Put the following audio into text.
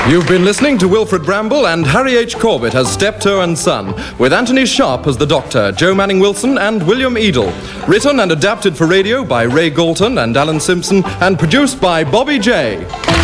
You've been listening to Wilfred Bramble and Harry H. Corbett as Steptoe and Son, with Anthony Sharp as the Doctor, Joe Manning Wilson and William Edel. Written and adapted for radio by Ray Galton and Alan Simpson, and produced by Bobby J.